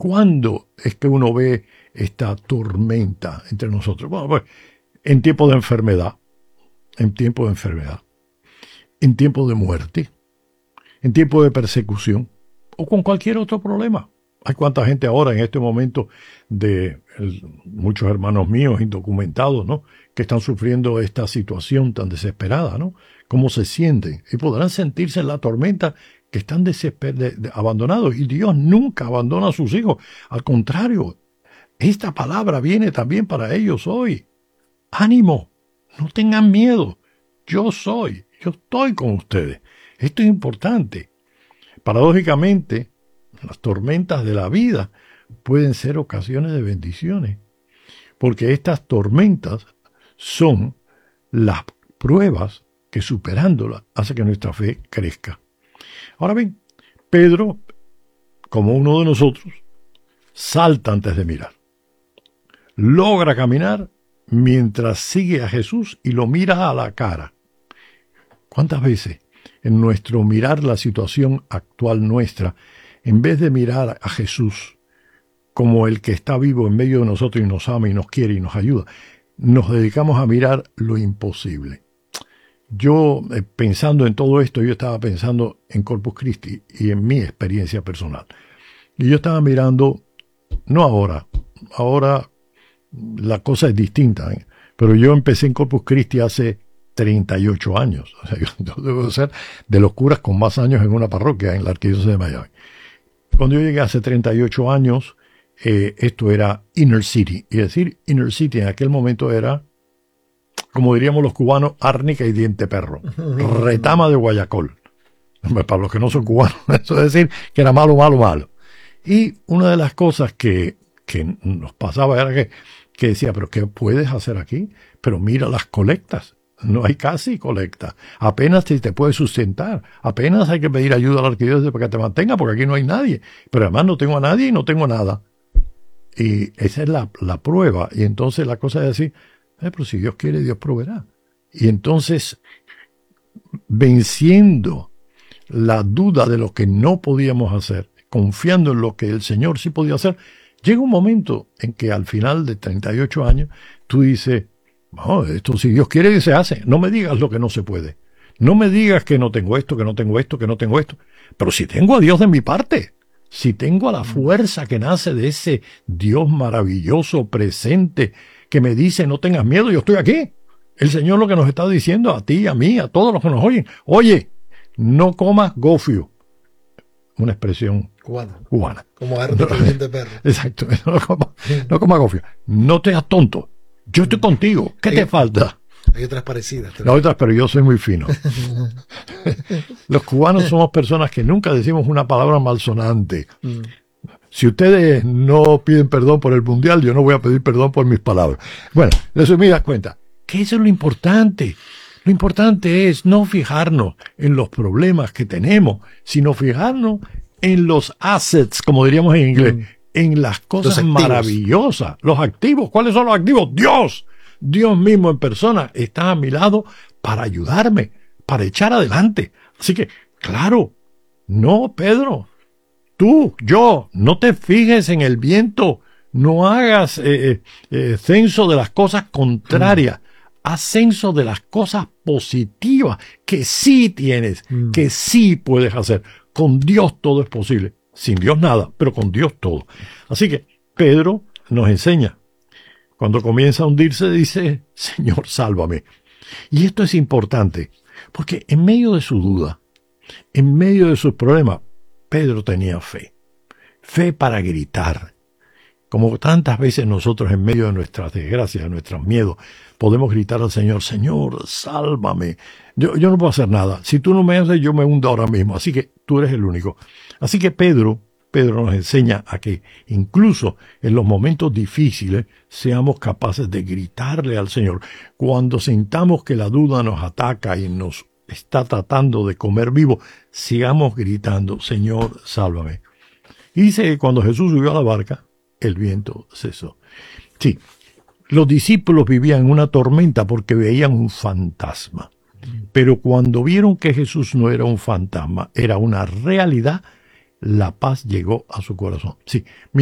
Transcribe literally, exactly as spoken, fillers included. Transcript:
¿Cuándo es que uno ve esta tormenta entre nosotros? Bueno, pues en tiempo de enfermedad, en tiempo de enfermedad, en tiempo de muerte, en tiempo de persecución o con cualquier otro problema. Hay cuánta gente ahora en este momento de el, muchos hermanos míos indocumentados, ¿no?, que están sufriendo esta situación tan desesperada, ¿no? ¿Cómo se sienten? Y podrán sentirse en la tormenta que están desesper de, de, abandonados. Y Dios nunca abandona a sus hijos. Al contrario, esta palabra viene también para ellos hoy. ¡Ánimo! No tengan miedo. Yo soy. Yo estoy con ustedes. Esto es importante. Paradójicamente, las tormentas de la vida pueden ser ocasiones de bendiciones, porque estas tormentas son las pruebas que, superándolas, hace que nuestra fe crezca. Ahora bien, Pedro, como uno de nosotros, salta antes de mirar. Logra caminar mientras sigue a Jesús y lo mira a la cara. ¿Cuántas veces en nuestro mirar la situación actual nuestra, en vez de mirar a Jesús como el que está vivo en medio de nosotros y nos ama y nos quiere y nos ayuda, nos dedicamos a mirar lo imposible? Yo, eh, pensando en todo esto, yo estaba pensando en Corpus Christi y en mi experiencia personal. Y yo estaba mirando, no ahora, ahora la cosa es distinta, ¿eh? Pero yo empecé en Corpus Christi hace treinta y ocho años. O sea, yo, yo debo ser de los curas con más años en una parroquia en la Arquidiócesis de Miami. Cuando yo llegué hace treinta y ocho años, eh, esto era Inner City. Y decir Inner City en aquel momento era, como diríamos los cubanos, árnica y diente perro. Retama de Guayacol. Para los que no son cubanos, eso es decir que era malo, malo, malo. Y una de las cosas que, que nos pasaba era que, que decía, pero ¿qué puedes hacer aquí? Pero mira las colectas. No hay casi colecta. Apenas te, te puedes sustentar. Apenas hay que pedir ayuda a la arquidiócesis para que te mantenga, porque aquí no hay nadie. Pero además no tengo a nadie y no tengo nada. Y esa es la, la prueba. Y entonces la cosa es decir, eh, pero si Dios quiere, Dios proveerá. Y entonces, venciendo la duda de lo que no podíamos hacer, confiando en lo que el Señor sí podía hacer, llega un momento en que al final de treinta y ocho años, tú dices, no, esto si Dios quiere se hace. No me digas lo que no se puede. No me digas que no tengo esto, que no tengo esto, que no tengo esto. Pero si tengo a Dios de mi parte, si tengo a la fuerza que nace de ese Dios maravilloso, presente, que me dice no tengas miedo, yo estoy aquí. El Señor lo que nos está diciendo a ti, a mí, a todos los que nos oyen. Oye, no comas gofio. Una expresión cubana. cubana. Como harto de perro. Exacto. No comas no coma gofio. No te hagas tonto. Yo estoy contigo. ¿Qué hay, te falta? Hay otras parecidas. No, otras, pero yo soy muy fino. Los cubanos somos personas que nunca decimos una palabra malsonante. Mm. Si ustedes no piden perdón por el mundial, yo no voy a pedir perdón por mis palabras. Bueno, resumidas cuentas, que eso es lo importante. Lo importante es no fijarnos en los problemas que tenemos, sino fijarnos en los assets, como diríamos en inglés. Mm. En las cosas maravillosas, los activos. ¿Cuáles son los activos? Dios. Dios mismo en persona está a mi lado para ayudarme, para echar adelante. Así que, claro, no, Pedro, tú, yo, no te fijes en el viento, no hagas eh, eh, censo de las cosas contrarias, mm. haz censo de las cosas positivas que sí tienes, mm. que sí puedes hacer. Con Dios todo es posible. Sin Dios nada, pero con Dios todo. Así que Pedro nos enseña. Cuando comienza a hundirse dice, Señor, sálvame. Y esto es importante, porque en medio de su duda, en medio de sus problemas, Pedro tenía fe. Fe para gritar. Como tantas veces nosotros en medio de nuestras desgracias, de nuestros miedos, podemos gritar al Señor, Señor, sálvame. Yo, yo no puedo hacer nada. Si tú no me haces, yo me hundo ahora mismo. Así que tú eres el único. Así que Pedro, Pedro nos enseña a que incluso en los momentos difíciles seamos capaces de gritarle al Señor. Cuando sintamos que la duda nos ataca y nos está tratando de comer vivo, sigamos gritando, Señor, sálvame. Y dice que cuando Jesús subió a la barca, el viento cesó. Sí, los discípulos vivían en una tormenta porque veían un fantasma. Pero cuando vieron que Jesús no era un fantasma, era una realidad, la paz llegó a su corazón. Sí.